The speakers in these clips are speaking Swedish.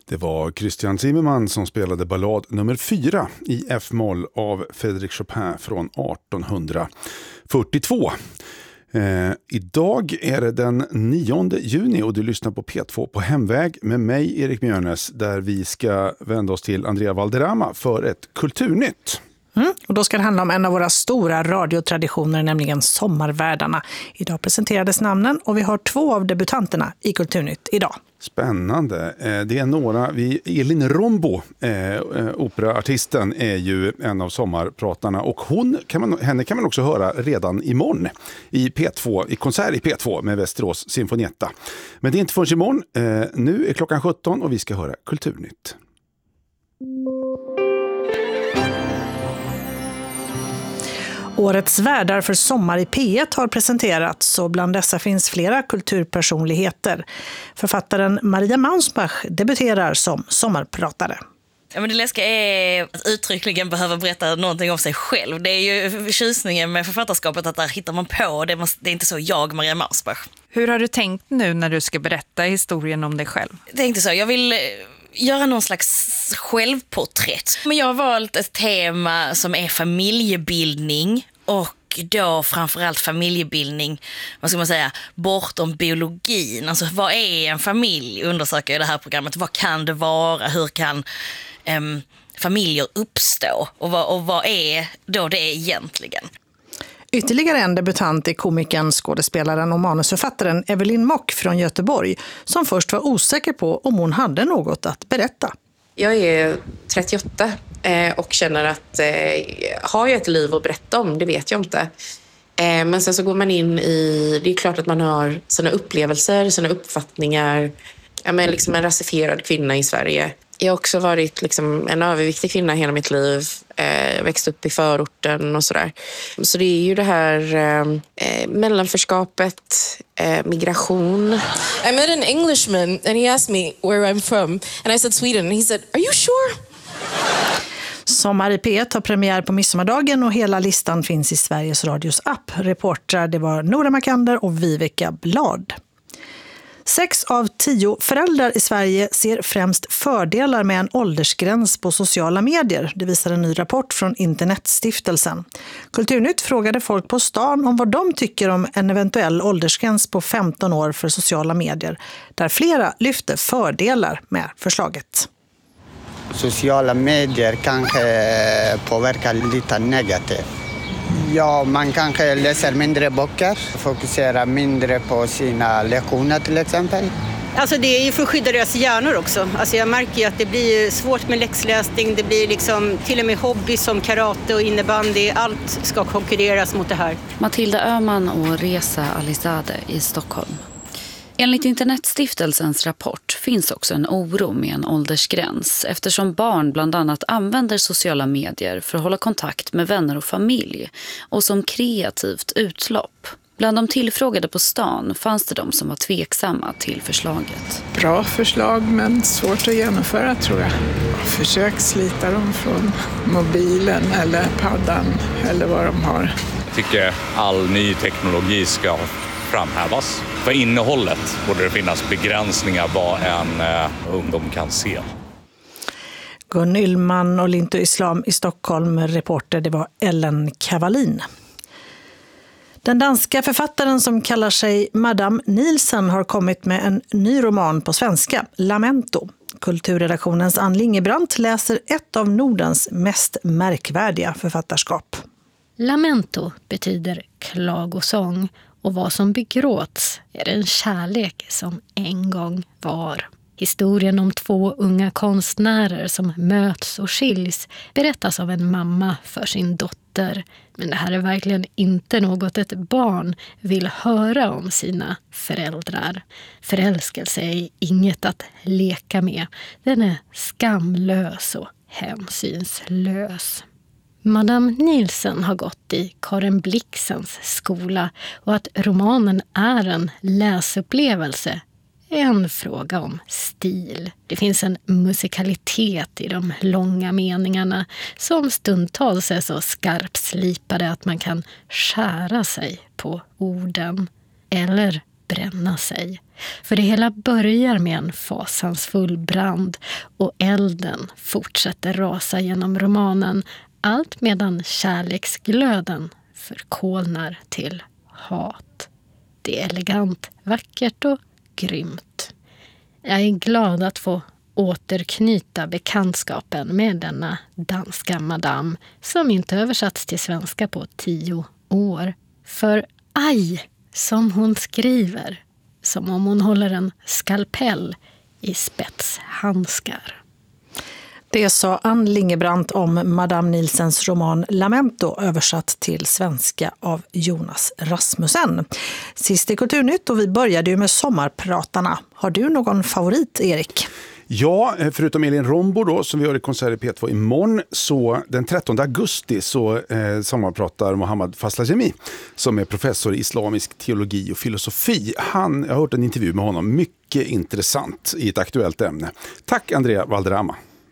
Det var Christian Zimmerman som spelade ballad nummer 4 i F-moll av Frédéric Chopin från 1842. Idag är det den 9 juni och du lyssnar på P2 på hemväg med mig Erik Mjörnes, där vi ska vända oss till Andrea Valderrama för ett kulturnytt. Och då ska det handla om en av våra stora radiotraditioner, nämligen Sommarvärdarna. Idag presenterades namnen och vi har 2 av debutanterna i Kulturnytt idag. Spännande. Det är några. Elin Rombo, operaartisten, är ju en av sommarpratarna och henne kan man också höra redan imorgon i P2, i konsert i P2 med Västerås Sinfonietta. Men det är inte förrän imorgon. Nu är klockan 17 och vi ska höra Kulturnytt. Årets värdar för sommar i P1 har presenterats och bland dessa finns flera kulturpersonligheter. Författaren Maria Mausbach debuterar som sommarpratare. Ja, men det läskiga är att uttryckligen behöva berätta någonting om sig själv. Det är ju tjusningen med författarskapet att där hittar man på. Det är inte så jag, Maria Mausbach. Hur har du tänkt nu när du ska berätta historien om dig själv? Det är inte så. Jag vill göra någon slags självporträtt. Men jag har valt ett tema som är familjebildning och då framförallt familjebildning, vad ska man säga, bortom biologin. Alltså vad är en familj, undersöker jag i det här programmet. Vad kan det vara? Hur kan familjer uppstå? Och vad är då det egentligen? Ytterligare en debutant är komikern, skådespelaren och manusförfattaren Evelyn Mock från Göteborg, som först var osäker på om hon hade något att berätta. Jag är 38 och känner att har jag ett liv att berätta om, det vet jag inte. Men sen så går man in i, det är klart att man har sina upplevelser, sina uppfattningar. Jag är liksom en rasifierad kvinna i Sverige. Jag har också varit liksom en överviktig kvinna hela mitt liv. Jag växte upp i förorten och sådär. Så det är ju det här mellanförskapet, migration. I met an Englishman and he asked me where I'm from. And I said Sweden. And he said, are you sure? Sommar i P1 har premiär på midsommardagen och hela listan finns i Sveriges Radios app. Reportrar, det var Nora Makander och Viveka Blad. 6 av 10 föräldrar i Sverige ser främst fördelar med en åldersgräns på sociala medier. Det visar en ny rapport från Internetstiftelsen. Kulturnytt frågade folk på stan om vad de tycker om en eventuell åldersgräns på 15 år för sociala medier, där flera lyfte fördelar med förslaget. Sociala medier kanske påverkar lite negativt. Ja, man kanske läser mindre böcker, fokuserar mindre på sina lektioner till exempel. Alltså det är ju för att skydda deras hjärnor också. Alltså jag märker ju att det blir svårt med läxläsning, det blir liksom till och med hobby som karate och innebandy, allt ska konkurreras mot det här. Matilda Öhman och Reza Alizade i Stockholm. Enligt Internetstiftelsens rapport finns också en oro med en åldersgräns eftersom barn bland annat använder sociala medier för att hålla kontakt med vänner och familj och som kreativt utlopp. Bland de tillfrågade på stan fanns det de som var tveksamma till förslaget. Bra förslag men svårt att genomföra tror jag. Försök slita dem från mobilen eller paddan eller vad de har. Jag tycker all ny teknologi ska framhävas. För innehållet borde det finnas begränsningar vad en ungdom kan se. Gun Yllman och Linto Islam i Stockholm, reporter, det var Ellen Kavalin. Den danska författaren som kallar sig Madame Nielsen har kommit med en ny roman på svenska, Lamento. Kulturredaktionens Ann Lingebrandt läser ett av Nordens mest märkvärdiga författarskap. Lamento betyder klagosång och vad som begråts är den kärlek som en gång var. Historien om 2 unga konstnärer som möts och skiljs berättas av en mamma för sin dotter. Men det här är verkligen inte något ett barn vill höra om sina föräldrar. Förälskelse är inget att leka med. Den är skamlös och hänsynslös. Madame Nielsen har gått i Karen Blixens skola och att romanen är en läsupplevelse är en fråga om stil. Det finns en musikalitet i de långa meningarna som stundtals är så skarpslipade att man kan skära sig på orden. Eller bränna sig. För det hela börjar med en fasansfull brand och elden fortsätter rasa genom romanen, allt medan kärleksglöden förkolnar till hat. Det är elegant, vackert och grymt. Jag är glad att få återknyta bekantskapen med denna danska madam som inte översatts till svenska på 10 år. För aj, som hon skriver, som om hon håller en skalpell i spetshandskar. Det sa Ann Lingebrandt om Madame Nilsens roman Lamento, översatt till svenska av Jonas Rasmussen. Sist i Kulturnytt, och vi började ju med sommarpratarna. Har du någon favorit, Erik? Ja, förutom Elin Rombo då, som vi gör i konsert i P2 imorgon, så den 13 augusti så sommarpratar Mohammad Faslajemi, som är professor i islamisk teologi och filosofi. Jag har hört en intervju med honom, mycket intressant i ett aktuellt ämne. Tack Andrea Valderrama.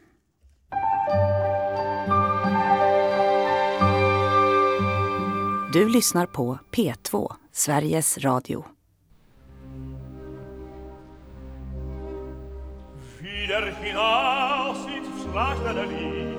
Du lyssnar på P2, Sveriges Radio. Wieder hinaus ins Flachdali.